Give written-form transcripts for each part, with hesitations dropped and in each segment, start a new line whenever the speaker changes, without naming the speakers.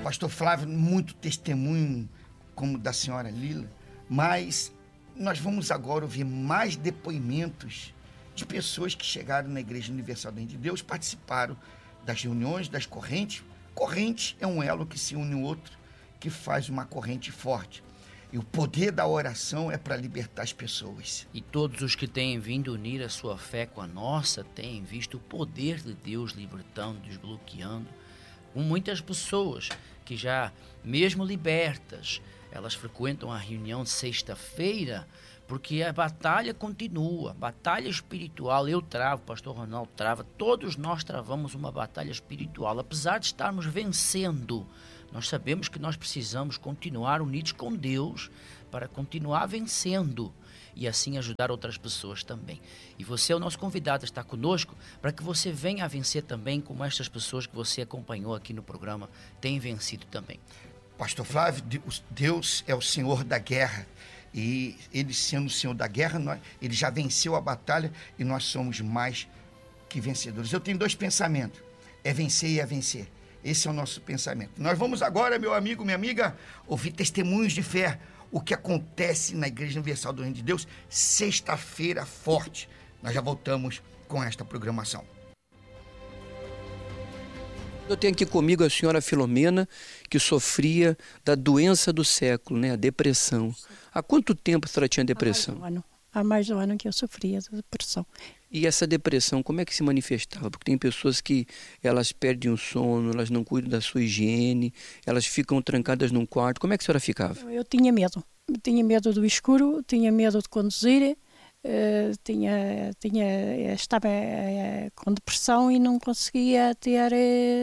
Pastor Flávio, muito testemunho como da senhora Lila, mas nós vamos agora ouvir mais depoimentos de pessoas que chegaram na Igreja Universal do Reino de Deus, participaram das reuniões, das correntes. Corrente é um elo que se une ao outro, que faz uma corrente forte. E o poder da oração é para libertar as pessoas.
E todos os que têm vindo unir a sua fé com a nossa têm visto o poder de Deus libertando, desbloqueando. Com muitas pessoas que já, mesmo libertas, elas frequentam a reunião de sexta-feira, porque a batalha continua, a batalha espiritual. Eu travo, o pastor Ronaldo trava, todos nós travamos uma batalha espiritual. Apesar de estarmos vencendo, nós sabemos que nós precisamos continuar unidos com Deus para continuar vencendo e assim ajudar outras pessoas também. E você é o nosso convidado a estar conosco para que você venha a vencer também, como estas pessoas que você acompanhou aqui no programa têm vencido também.
Pastor Flávio, Deus é o Senhor da guerra. E ele sendo o Senhor da guerra, ele já venceu a batalha e nós somos mais que vencedores. Eu tenho 2 pensamentos, é vencer e é vencer. Esse é o nosso pensamento. Nós vamos agora, meu amigo, minha amiga, ouvir testemunhos de fé. O que acontece na Igreja Universal do Reino de Deus, sexta-feira forte. Nós já voltamos com esta programação.
Eu tenho aqui comigo a senhora Filomena, que sofria da doença do século, né? A depressão. Há quanto tempo a senhora tinha depressão?
Há mais de um ano que eu sofria de depressão.
E essa depressão, como é que se manifestava? Porque tem pessoas que elas perdem o sono, elas não cuidam da sua higiene, elas ficam trancadas num quarto. Como é que a senhora ficava?
Eu tinha medo. Tinha medo do escuro, tinha medo de conduzir, estava com depressão e não conseguia ter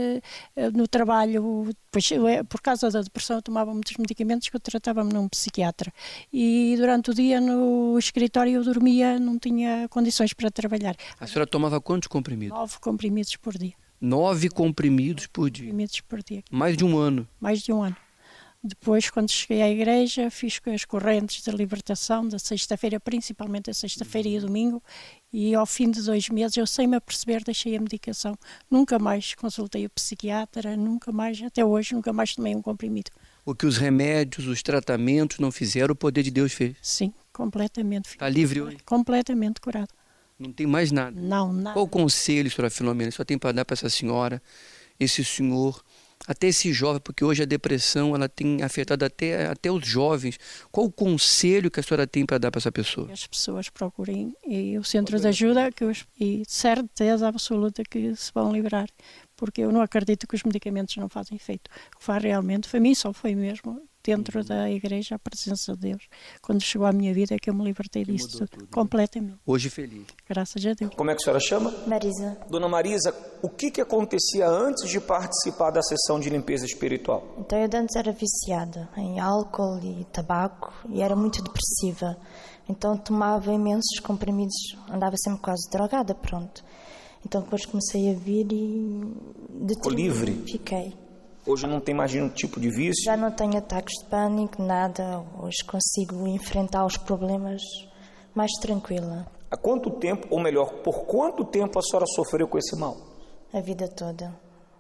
no trabalho, pois, por causa da depressão eu tomava muitos medicamentos que eu tratava-me num psiquiatra e durante o dia no escritório eu dormia, não tinha condições para trabalhar.
A senhora tomava quantos comprimidos?
9 comprimidos por dia.
9 comprimidos por dia?
Comprimidos por dia.
Mais de um ano?
Mais de um ano. Depois, quando cheguei à igreja, fiz as correntes de libertação da sexta-feira, principalmente a sexta-feira e a domingo, e ao fim de 2 meses, eu sem me aperceber, deixei a medicação. Nunca mais consultei o psiquiatra, nunca mais, até hoje, nunca mais tomei um comprimido.
O que os remédios, os tratamentos não fizeram, o poder de Deus fez?
Sim, completamente.
Está livre hoje?
Completamente curado.
Não tem mais nada?
Não, nada.
Qual o conselho, senhora Filomena, só tem para dar para essa senhora, esse senhor, até esse jovem, porque hoje a depressão ela tem afetado até os jovens. Qual o conselho que a senhora tem para dar para essa pessoa?
Que as pessoas procurem o centro de ajuda e certeza absoluta que se vão livrar, porque eu não acredito que os medicamentos não fazem efeito. O que faz realmente, para mim só foi mesmo dentro da igreja a presença de Deus. Quando chegou à minha vida é que eu me libertei disso tudo, completamente.
Hoje feliz.
Graças a Deus.
Como é que a senhora chama?
Marisa.
Dona Marisa, o que acontecia antes de participar da sessão de limpeza espiritual?
Então eu antes era viciada em álcool e tabaco e era muito depressiva. Então tomava imensos comprimidos, andava sempre quase drogada, pronto. Então depois comecei a vir e...
Ficou livre?
Fiquei.
Hoje não tem mais nenhum tipo de vício?
Já não tenho ataques de pânico, nada. Hoje consigo enfrentar os problemas mais tranquila.
Há quanto tempo, ou melhor, por quanto tempo a senhora sofreu com esse mal?
A vida toda.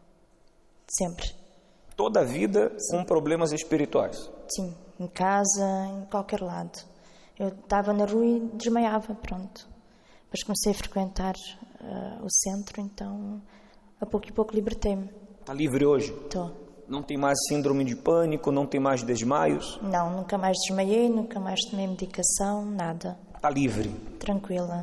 Sempre.
Toda a vida com problemas espirituais?
Sim, em casa, em qualquer lado. Eu estava na rua e desmaiava, pronto. Depois comecei a frequentar o centro, então a pouco e pouco libertei-me.
Está livre hoje?
Estou.
Não tem mais síndrome de pânico, não tem mais desmaios?
Não, nunca mais desmaiei, nunca mais tomei medicação, nada.
Está livre?
Tranquila.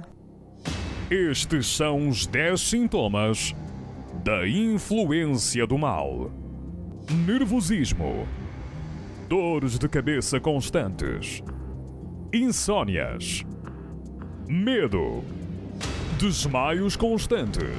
Estes são os 10 sintomas da influência do mal: nervosismo, dores de cabeça constantes, insônias, medo, desmaios constantes,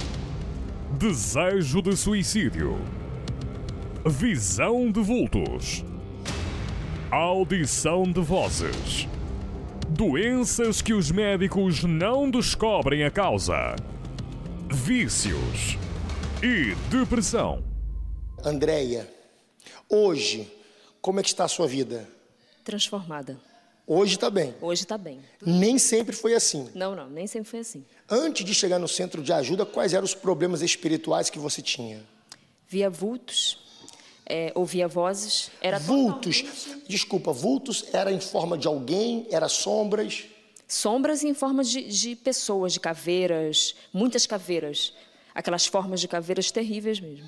desejo de suicídio, visão de vultos, audição de vozes, doenças que os médicos não descobrem a causa, vícios e depressão.
Andréia, hoje, como é que está a sua vida?
Transformada.
Hoje está bem?
Hoje está bem.
Nem sempre foi assim?
Não, nem sempre foi assim.
Antes de chegar no centro de ajuda, quais eram os problemas espirituais que você tinha?
Via vultos, ouvia vozes. Era
vultos, desculpa, vultos era em forma de alguém, era sombras?
Sombras em forma de pessoas, de caveiras, muitas caveiras. Aquelas formas de caveiras terríveis mesmo.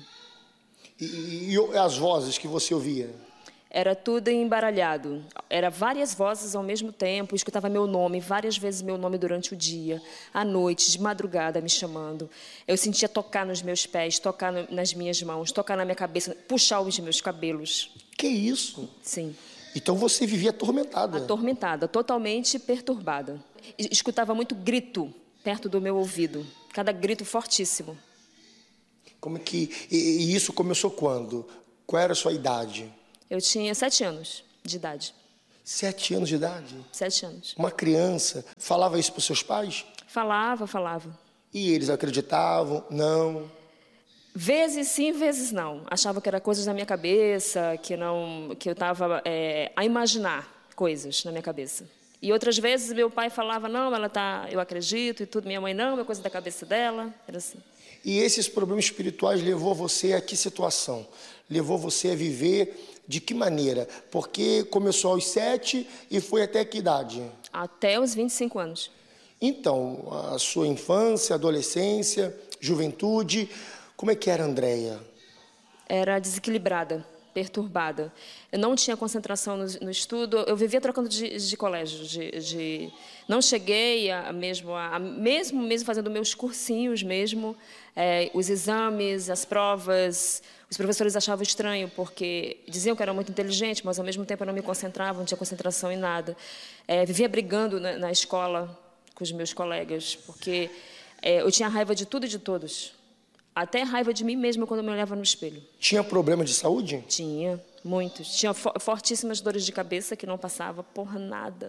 E as vozes que você ouvia?
Era tudo embaralhado. Era várias vozes ao mesmo tempo. Eu escutava meu nome, várias vezes meu nome durante o dia, à noite, de madrugada me chamando. Eu sentia tocar nos meus pés, tocar nas minhas mãos, tocar na minha cabeça, puxar os meus cabelos.
Que isso?
Sim.
Então você vivia atormentada?
Atormentada, totalmente perturbada. Escutava muito grito perto do meu ouvido. Cada grito fortíssimo.
Como é que... E isso começou quando? Qual era a sua idade?
Eu tinha 7 anos de idade.
7 anos de idade?
7 anos.
Uma criança. Falava isso para os seus pais?
Falava. E
eles acreditavam? Não?
Vezes sim, vezes não. Achava que era coisas da minha cabeça, que eu estava a imaginar coisas na minha cabeça. E outras vezes meu pai falava, não, eu acredito e tudo. Minha mãe, não, é coisa da cabeça dela. Era assim.
E esses problemas espirituais levou você a que situação? Levou você a viver de que maneira? Porque começou aos 7 e foi até que idade?
Até os 25 anos.
Então, a sua infância, adolescência, juventude, como é que era a Andréia?
Era desequilibrada, perturbada. Eu não tinha concentração no estudo, eu vivia trocando de colégio. Não cheguei mesmo fazendo meus cursinhos mesmo, os exames, as provas. Os professores achavam estranho, porque diziam que eu era muito inteligente, mas, ao mesmo tempo, eu não me concentrava, não tinha concentração em nada. Vivia brigando na escola com os meus colegas, porque eu tinha raiva de tudo e de todos. Até raiva de mim mesma quando eu me olhava no espelho.
Tinha problema de saúde?
Tinha, muitos. Tinha fortíssimas dores de cabeça que não passava, nada.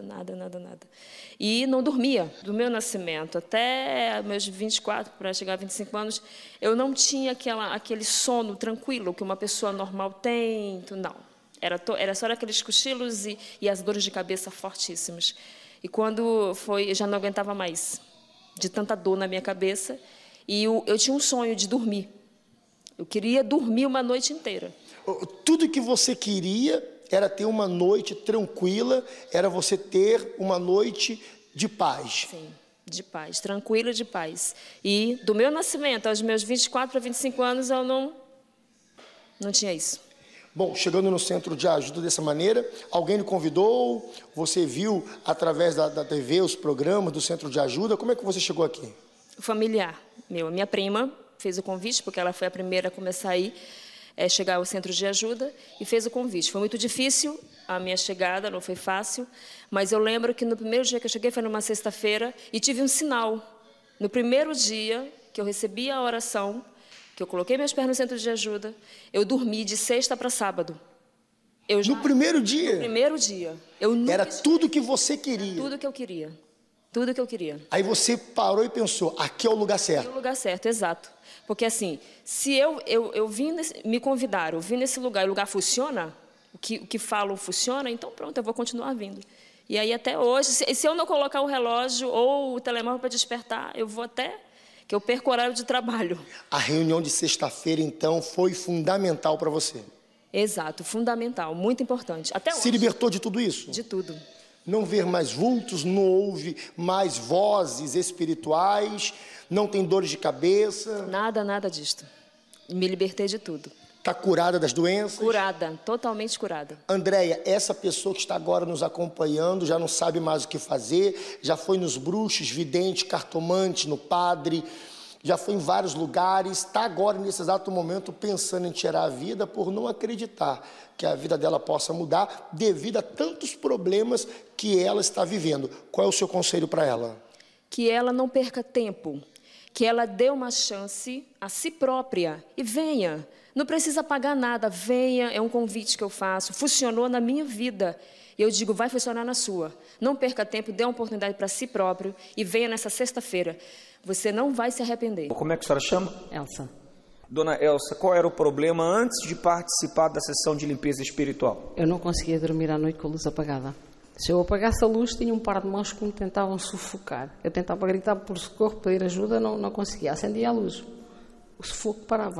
E não dormia. Do meu nascimento até meus 24, para chegar a 25 anos, eu não tinha aquele sono tranquilo que uma pessoa normal tem. Não. Era só aqueles cochilos e as dores de cabeça fortíssimas. E quando foi, eu já não aguentava mais, de tanta dor na minha cabeça. E eu tinha um sonho de dormir. Eu queria dormir uma noite inteira.
Tudo que você queria era ter uma noite tranquila, era você ter uma noite de paz.
Sim, de paz, tranquila, de paz. E do meu nascimento aos meus 24 para 25 anos, eu não tinha isso.
Bom, chegando no centro de ajuda dessa maneira, alguém lhe convidou, você viu através da TV os programas do centro de ajuda, como é que você chegou aqui?
Familiar meu, a minha prima fez o convite, porque ela foi a primeira a começar a chegar ao centro de ajuda, e fez o convite. Foi muito difícil a minha chegada, não foi fácil, mas eu lembro que no primeiro dia que eu cheguei, foi numa sexta-feira, e tive um sinal. No primeiro dia que eu recebi a oração, que eu coloquei meus pés no centro de ajuda, eu dormi de sexta para sábado.
No primeiro dia?
No primeiro dia.
Era tudo que você queria?
Tudo que eu queria. Tudo que eu queria.
Aí você parou e pensou, aqui é o lugar certo.
Aqui é o lugar certo, exato. Porque assim, se eu vim me convidaram, eu vim nesse lugar, e o lugar funciona, o que falam funciona, então pronto, eu vou continuar vindo. E aí até hoje, se eu não colocar o relógio ou o telemóvel para despertar, eu vou até que eu perco o horário de trabalho.
A reunião de sexta-feira, então, foi fundamental para você?
Exato, fundamental, muito importante. Até hoje.
Se libertou de tudo isso?
De tudo.
Não ver mais vultos, não ouve mais vozes espirituais, não tem dores de cabeça?
Nada disto. Me libertei de tudo.
Está curada das doenças?
Curada, totalmente curada.
Andréia, essa pessoa que está agora nos acompanhando já não sabe mais o que fazer, já foi nos bruxos, vidente, cartomante, no padre, já foi em vários lugares, está agora nesse exato momento pensando em tirar a vida por não acreditar que a vida dela possa mudar devido a tantos problemas que ela está vivendo. Qual é o seu conselho para ela?
Que ela não perca tempo, que ela dê uma chance a si própria e venha. Não precisa pagar nada, venha, é um convite que eu faço. Funcionou na minha vida. Eu digo, vai funcionar na sua. Não perca tempo, dê uma oportunidade para si próprio e venha nessa sexta-feira. Você não vai se arrepender.
Como é que a senhora chama?
Elsa.
Dona Elsa, qual era o problema antes de participar da sessão de limpeza espiritual?
Eu não conseguia dormir à noite com a luz apagada. Se eu apagasse a luz, tinha um par de mãos que me tentavam sufocar. Eu tentava gritar por socorro, pedir ajuda, não conseguia. Acendia a luz. O sufoco parava.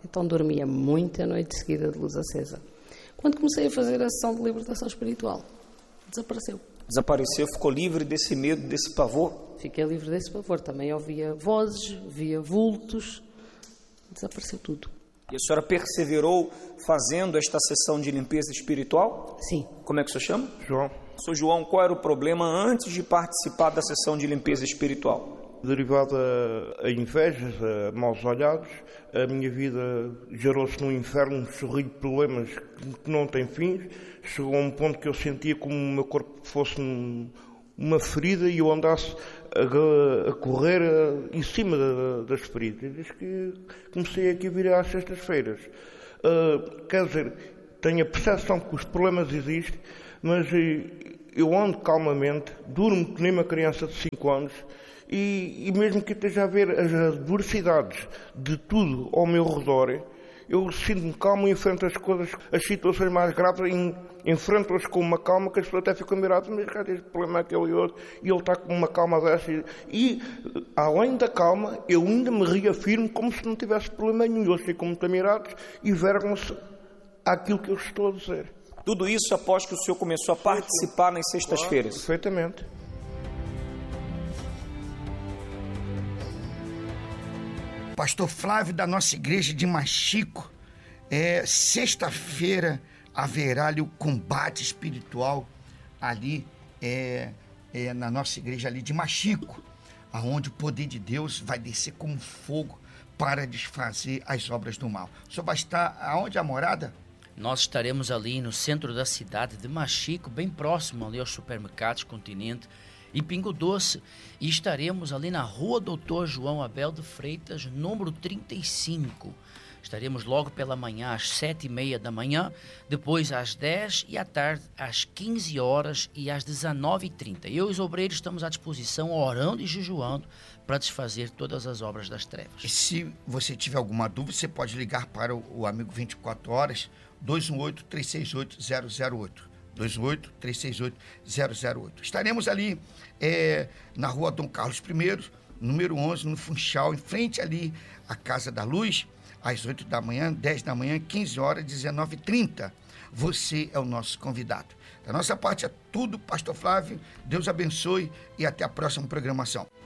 Então dormia muita noite seguida de luz acesa. Quando comecei a fazer a sessão de libertação espiritual, desapareceu.
Desapareceu, ficou livre desse medo, desse pavor?
Fiquei livre desse pavor. Também ouvia vozes, via vultos, desapareceu tudo.
E a senhora perseverou fazendo esta sessão de limpeza espiritual?
Sim.
Como é que o senhor chama?
João.
Sr. João, qual era o problema antes de participar da sessão de limpeza espiritual?
Derivado a invejas, a maus olhados, a minha vida gerou-se num inferno, um sorriso de problemas que não tem fins. Chegou a um ponto que eu sentia como o meu corpo fosse uma ferida e eu andasse a correr em cima das feridas. Desde que comecei aqui a vir às sextas-feiras. Quer dizer, tenho a percepção que os problemas existem, mas eu ando calmamente, durmo que nem uma criança de 5 anos e mesmo que esteja a ver as adversidades de tudo ao meu redor, eu sinto-me calmo e enfrento as coisas, as situações mais graves, enfrento-as com uma calma que as pessoas até ficam miradas, mas cara, este problema é aquele e outro, e ele está com uma calma dessa. E, além da calma, eu ainda me reafirmo como se não tivesse problema nenhum. Eles ficam muito admirados e vergam-se àquilo que eu estou a dizer.
Tudo isso após que o senhor começou a participar nas sextas-feiras?
Claro, perfeitamente.
Pastor Flávio, da nossa igreja de Machico, sexta-feira haverá ali o combate espiritual ali na nossa igreja ali de Machico, aonde o poder de Deus vai descer como fogo para desfazer as obras do mal. O senhor vai estar aonde a morada?
Nós estaremos ali no centro da cidade de Machico, bem próximo ali aos supermercados Continente e Pingo Doce, e estaremos ali na rua Doutor João Abel de Freitas, número 35. Estaremos logo pela manhã às 7h30 da manhã, depois às 10 e à tarde às 15 horas e às 19h30. Eu e os obreiros estamos à disposição, orando e jejuando para desfazer todas as obras das trevas.
E se você tiver alguma dúvida, você pode ligar para o amigo 24 horas, 218-368-008. 218-368-008. Estaremos ali na rua Dom Carlos I, número 11, no Funchal, em frente ali à Casa da Luz, às 8 da manhã, 10 da manhã, 15 horas, 19h30. Você é o nosso convidado. Da nossa parte é tudo, Pastor Flávio. Deus abençoe e até a próxima programação.